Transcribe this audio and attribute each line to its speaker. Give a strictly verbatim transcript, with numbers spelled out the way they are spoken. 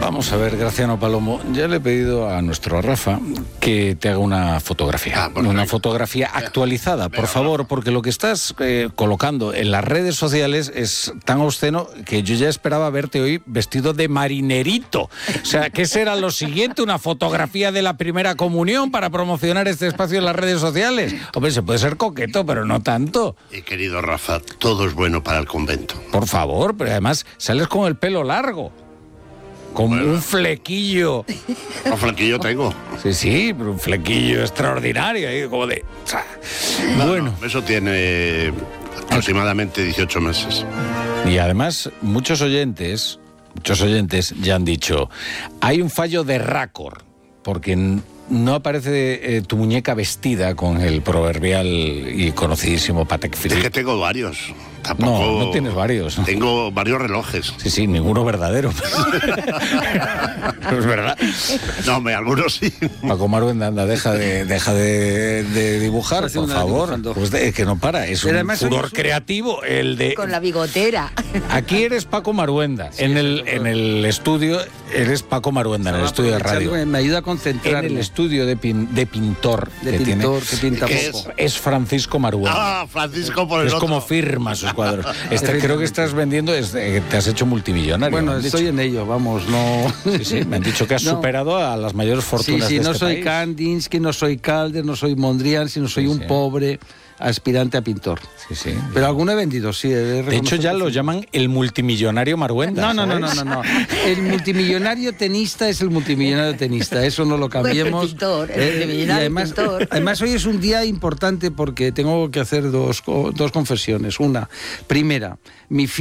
Speaker 1: Vamos a ver, Graciano Palomo, ya le he pedido a nuestro Rafa que te haga una fotografía, ah, bueno, una venga. fotografía actualizada, venga, por favor, venga. porque lo que estás eh, colocando en las redes sociales es tan obsceno que yo ya esperaba verte hoy vestido de marinerito. O sea, ¿qué será lo siguiente? ¿Una fotografía de la primera comunión para promocionar este espacio en las redes sociales? Hombre, se puede ser coqueto, pero no tanto.
Speaker 2: Y querido Rafa, todo es bueno para el convento.
Speaker 1: Por favor, pero además sales con el pelo largo. Con bueno. un flequillo.
Speaker 2: Un flequillo tengo.
Speaker 1: Sí, sí, pero un flequillo extraordinario, ahí como de...
Speaker 2: No, bueno. No, eso tiene aproximadamente dieciocho meses.
Speaker 1: Y además, muchos oyentes, muchos oyentes ya han dicho, hay un fallo de récord, porque no aparece eh, tu muñeca vestida con el proverbial y conocidísimo Patek Philippe.
Speaker 2: Es que tengo varios. Tampoco...
Speaker 1: No, no tienes varios. ¿no?
Speaker 2: Tengo varios relojes.
Speaker 1: Sí, sí, ninguno verdadero. No es verdad.
Speaker 2: No, me algunos sí.
Speaker 1: Paco Maruenda, anda, deja de, deja de, de dibujar, por favor. Pues de, es que no para, es un furor creativo el de...
Speaker 3: Con la bigotera.
Speaker 1: Aquí eres Paco Maruenda, sí, en, el, en el estudio eres Paco Maruenda, en el estudio de radio.
Speaker 4: Me ayuda a concentrarme.
Speaker 1: En el estudio de, pin, de pintor
Speaker 4: de
Speaker 1: que
Speaker 4: pintor,
Speaker 1: tiene,
Speaker 4: que pinta
Speaker 1: que
Speaker 4: poco.
Speaker 1: Es, es Francisco Maruenda.
Speaker 2: Ah, Francisco por el
Speaker 1: Es
Speaker 2: otro.
Speaker 1: como firma sus cuadros. Este, creo que estás vendiendo, es, eh, te has hecho multimillonario.
Speaker 4: Bueno, estoy en ello, vamos, no...
Speaker 1: Sí, sí, me han dicho que has no. superado a las mayores fortunas
Speaker 4: sí, sí,
Speaker 1: de
Speaker 4: no
Speaker 1: este
Speaker 4: soy
Speaker 1: país.
Speaker 4: Kandinsky, no soy Calder, no soy Mondrian, sino soy sí, un sí. pobre aspirante a pintor.
Speaker 1: Sí, sí.
Speaker 4: Pero alguno he vendido, sí. He
Speaker 1: de hecho, ya lo llaman el multimillonario Maruenda.
Speaker 4: No, no, no, no, no, no. El multimillonario tenista es el multimillonario tenista. Eso no lo cambiemos.
Speaker 3: El pintor, el multimillonario
Speaker 4: eh, además,
Speaker 3: pintor.
Speaker 4: Además, hoy es un día importante porque tengo que hacer dos, dos confesiones. Una, primera, mi